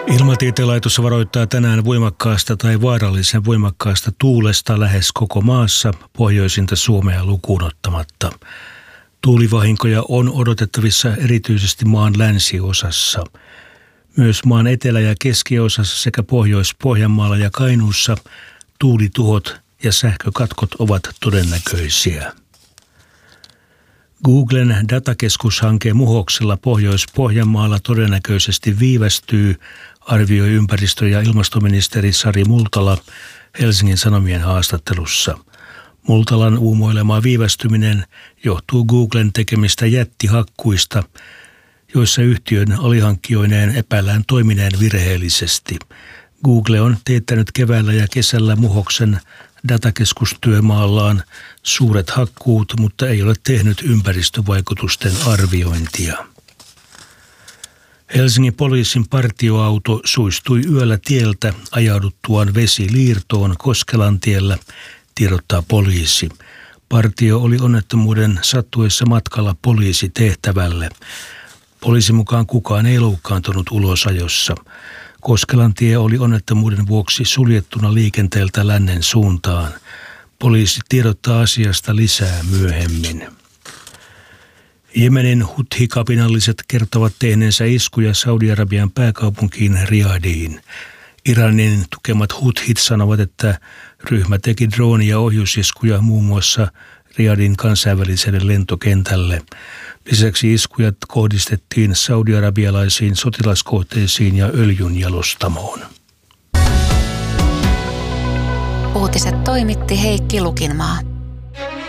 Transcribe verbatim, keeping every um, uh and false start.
Ilmatieteen laitos varoittaa tänään voimakkaasta tai vaarallisen voimakkaasta tuulesta lähes koko maassa, pohjoisinta Suomea lukuun ottamatta. Tuulivahinkoja on odotettavissa erityisesti maan länsiosassa. Myös maan etelä- ja keskiosassa sekä Pohjois-Pohjanmaalla ja Kainuussa tuulituhot ja sähkökatkot ovat todennäköisiä. Googlen datakeskushanke Muhoksella Pohjois-Pohjanmaalla todennäköisesti viivästyy, arvioi ympäristö- ja ilmastoministeri Sari Multala Helsingin Sanomien haastattelussa. Multalan uumoilema viivästyminen johtuu Googlen tekemistä jättihakkuista, joissa yhtiön alihankkijoineen epäillään toimineen virheellisesti. Google on teettänyt keväällä ja kesällä Muhoksen datakeskustyömaallaan suuret hakkuut, mutta ei ole tehnyt ympäristövaikutusten arviointia. Helsingin poliisin partioauto suistui yöllä tieltä ajauduttuaan vesiliirtoon Koskelantiellä, tiedottaa poliisi. Partio oli onnettomuuden sattuessa matkalla poliisitehtävälle. Poliisin mukaan kukaan ei loukkaantunut ulosajossa. Koskelantie oli onnettomuuden vuoksi suljettuna liikenteeltä lännen suuntaan. Poliisi tiedottaa asiasta lisää myöhemmin. Jemenin Huthi-kapinalliset kertovat tehneensä iskuja Saudi-Arabian pääkaupunkiin Riyadiin. Iranin tukemat Huthit sanovat, että ryhmä teki drooni- ja ohjusiskuja muun muassa Riyadin kansainväliselle lentokentälle. Lisäksi iskuja kohdistettiin saudi-arabialaisiin sotilaskohteisiin ja öljynjalostamoon. Uutiset toimitti Heikki Lukinmaa.